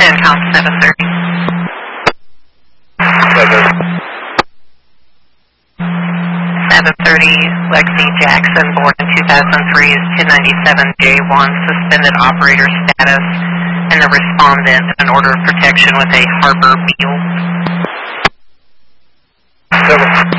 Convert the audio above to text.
CENTCOM 730. 730, Lexi Jackson, born in 2003, is 297J1, suspended operator status, and the respondent an order of protection with a harbor mule. 7.